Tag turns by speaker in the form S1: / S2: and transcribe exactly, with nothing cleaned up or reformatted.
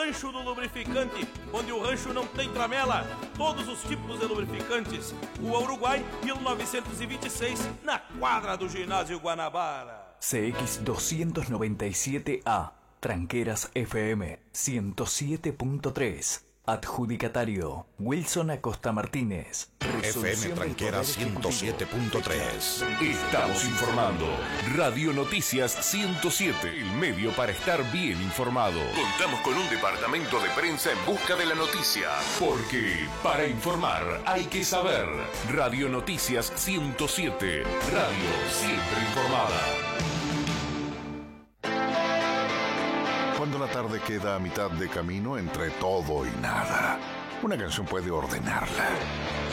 S1: Rancho do Lubrificante, onde o rancho não tem tramela. Todos os tipos de lubrificantes. Rua Uruguai, mil novecentos e vinte e seis, na quadra do Ginásio Guanabara.
S2: C X doscientos noventa y siete A, Tranqueras F M ciento siete punto tres. Adjudicatario Wilson Acosta Martínez.
S3: F M Tranqueras ciento siete punto tres.
S4: Estamos informando. Radio Noticias ciento siete, el medio para estar bien informado. Contamos con un departamento de prensa en busca de la noticia. Porque para informar hay que saber. Radio Noticias ciento siete. Radio siempre informada.
S3: Cuando la tarde queda a mitad de camino entre todo y nada, una canción puede ordenarla.